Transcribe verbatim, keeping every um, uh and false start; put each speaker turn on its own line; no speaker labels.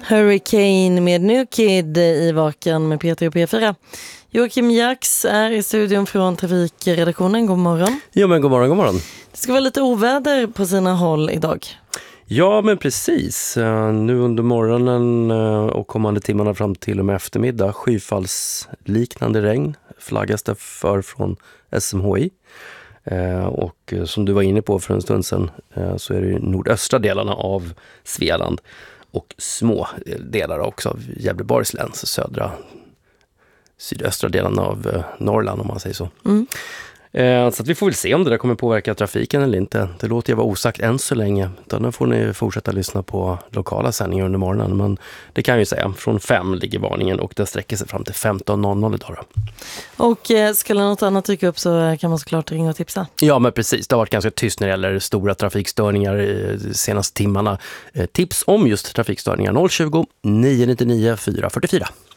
Hurricane med New Kid i Vaken med Peter och P fyra. Joakim Jax är i studion från trafikredaktionen. God morgon.
Ja, men god morgon, god morgon.
Det ska vara lite oväder på sina håll idag.
Ja, men precis. Nu under morgonen och kommande timmarna fram till och med eftermiddag skyfallsliknande regn flaggas det för från S M H I. Och som du var inne på för en stund sedan så är det nordöstra delarna av Svealand och små delar också av Gävleborgs län, södra sydöstra delarna av Norrland om man säger så. Mm. Så att vi får väl se om det där kommer påverka trafiken eller inte. Det låter jag vara osagt än så länge. Då får ni fortsätta lyssna på lokala sändningar under morgonen. Men det kan jag ju säga, från fem ligger varningen och den sträcker sig fram till femton noll noll idag då.
Och eh, skulle något annat dyka upp så kan man såklart ringa och tipsa.
Ja, men precis. Det har varit ganska tyst när det gäller stora trafikstörningar de senaste timmarna. Eh, tips om just trafikstörningar noll tjugo, nio nio nio, fyra fyra fyra.